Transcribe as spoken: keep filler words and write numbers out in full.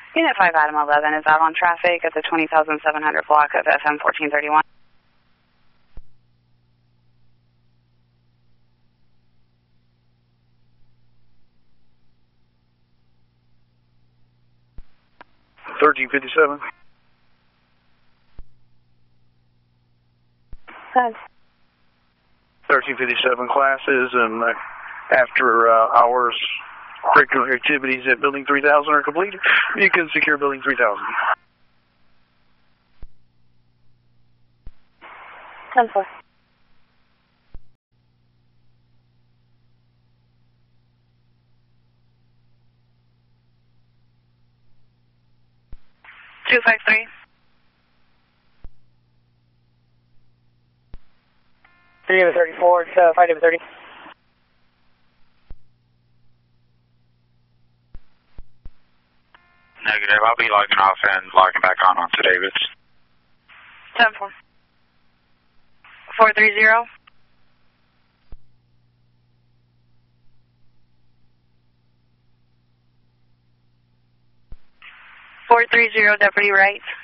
Unit five, Adam eleven is out on traffic at the twenty thousand seven hundred block of F M fourteen thirty-one. thirteen fifty-seven. Five. thirteen fifty-seven classes and uh, after uh, hours curricular activities at Building three thousand are completed, you can secure Building three thousand. ten four. two five three. three to thirty-four, uh, five to thirty. Negative. I'll be logging off and logging back on onto David's. ten four. four three zero. four three zero, Deputy Wright.